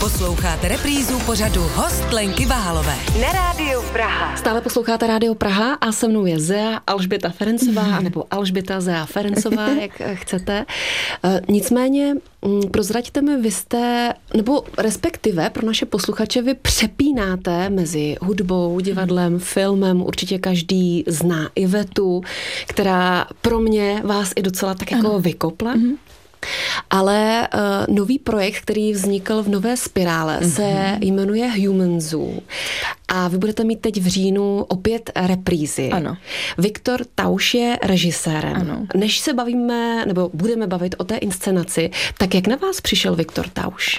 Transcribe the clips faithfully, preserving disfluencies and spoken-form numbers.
Posloucháte reprízu pořadu Host Lenky Váhalové na Rádiu Praha. Stále posloucháte Rádio Praha a se mnou je Zea Alžběta Ferencová, nebo Alžběta Zea Ferencová, jak chcete. Nicméně prozraďte mi, vy jste, nebo respektive pro naše posluchače, vy přepínáte mezi hudbou, divadlem, filmem. Určitě každý zná Ivetu, která pro mě vás i docela tak jako ano. vykopla. Mm-hmm. Ale uh, nový projekt, který vznikl v Nové Spirále, mm-hmm. se jmenuje Human Zoo. A vy budete mít teď v říjnu opět reprízy. Ano. Viktor Tauš je režisérem. Ano. Než se bavíme, nebo budeme bavit o té inscenaci, tak jak na vás přišel Viktor Tauš?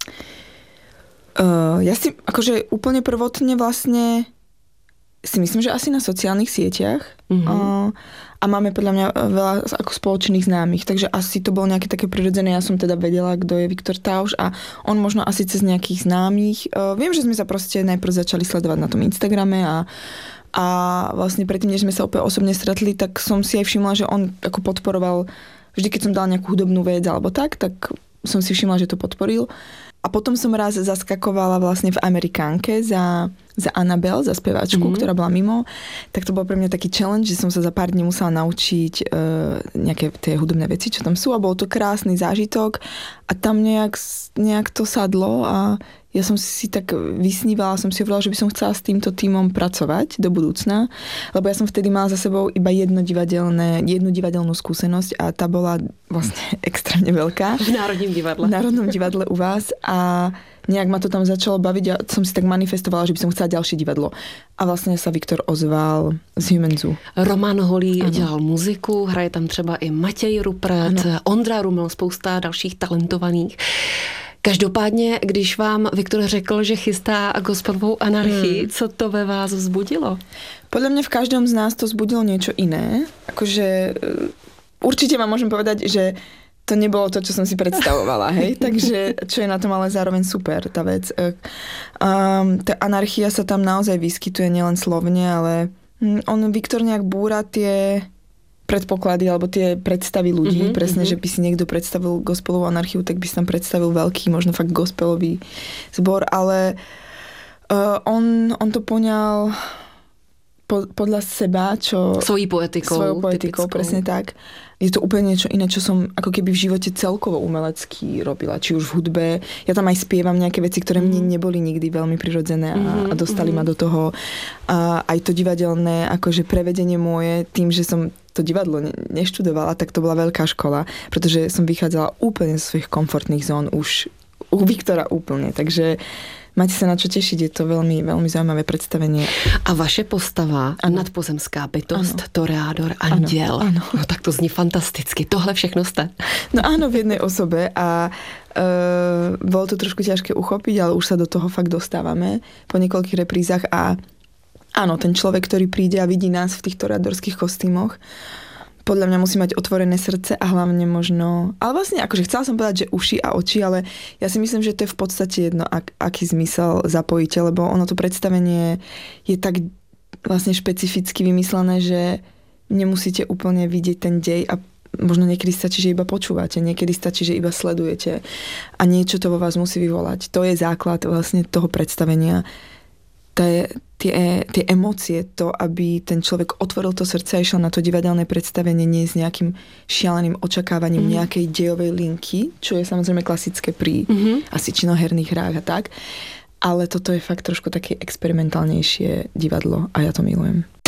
Uh, ja si, akože úplne prvotne vlastne si myslím, že asi na sociálnych sieťach. Mm-hmm. Uh, a máme podľa mňa veľa ako spoločných známych, takže asi to bolo nejaké také prirodzené. Ja som teda vedela, kto je Viktor Tauš a on možno asi cez nejakých známych. Uh, viem, že sme sa proste najprv začali sledovať na tom Instagrame a, a vlastne predtým, než sme sa opäť osobne stretli, tak som si aj všimla, že on ako podporoval, vždy keď som dala nejakú hudobnú vec alebo tak, tak som si všimla, že to podporil. A potom som raz zaskakovala vlastne v Amerikánke za, za Annabelle, za speváčku, mm-hmm. ktorá bola mimo. Tak to bol pre mňa taký challenge, že som sa za pár dní musela naučiť e, nejaké tie hudobné veci, čo tam sú. A bol to krásny zážitok. A tam nejak, nejak to sadlo a ja som si tak vysnívala, som si hovorila, že by som chcela s týmto tímom pracovať do budúcna, lebo ja som vtedy mala za sebou iba jedno divadelné, jednu divadelnú skúsenosť a tá bola vlastne extrémne veľká. V Národnom divadle. V Národnom divadle u vás a nejak ma to tam začalo baviť a som si tak manifestovala, že by som chcela ďalšie divadlo. A vlastne sa Viktor ozval z Human Zoo. Roman Holý ano. Dělal muziku, hraje tam třeba i Matěj Rupert, ano. Ondra Ruml, spousta dalších talentovaných. Každopádně, když vám Viktor řekl, že chystá gospelovou anarchii, hmm. co to ve vás vzbudilo? Podľa mňa v každom z nás to vzbudilo niečo iné. Akože určite vám môžem povedať, že to nebolo to, čo som si predstavovala, hej? Takže čo je na tom ale zároveň super, tá vec. Um, tá anarchia sa tam naozaj vyskytuje nielen slovne, ale on, Viktor nejak búra tie predpoklady alebo tie predstavy ľudí. Mm-hmm, presne, mm-hmm. že by si niekto predstavil gospelovú anarchiu, tak by si tam predstavil veľký, možno fakt gospelový zbor, ale uh, on, on to poňal po, podľa seba, čo... Svojí poetikou. Svojou poetikou, typickou. Presne tak. Je to úplne niečo iné, čo som ako keby v živote celkovo umelecky robila. Či už v hudbe. Ja tam aj spievam nejaké veci, ktoré mne neboli nikdy veľmi prirodzené a, a dostali mm-hmm. ma do toho. A aj to divadelné, akože prevedenie moje, tým, že som to divadlo ne- neštudovala, tak to bola veľká škola, pretože som vychádzala úplne z svojich komfortných zón už u Viktora úplne. Takže máte sa na čo tešiť, je to veľmi, veľmi zaujímavé predstavenie. A vaše postava, ano. Nadpozemská bytost, ano. Toreador, anděl. Ano, ano. No tak to zní fantasticky. Tohle všechno jste. No áno, v jednej osobe a e, bolo to trošku ťažké uchopiť, ale už sa do toho fakt dostávame po niekoľkých reprízach a áno, ten človek, ktorý príde a vidí nás v tých toreadorských kostýmoch, podľa mňa musí mať otvorené srdce a hlavne možno... Ale vlastne, akože chcela som povedať, že uši a oči, ale ja si myslím, že to je v podstate jedno, ak, aký zmysel zapojíte, lebo ono to predstavenie je tak vlastne špecificky vymyslené, že nemusíte úplne vidieť ten dej a možno niekedy stačí, že iba počúvate, niekedy stačí, že iba sledujete a niečo to vo vás musí vyvolať. To je základ vlastne toho predstavenia. Tie, tie, tie emócie, to, aby ten človek otvoril to srdce a išiel na to divadelné predstavenie nie s nejakým šialeným očakávaním mm. nejakej dejovej linky, čo je samozrejme klasické pri mm-hmm. asi činoherných hrách a tak. Ale toto je fakt trošku také experimentálnejšie divadlo a ja to milujem.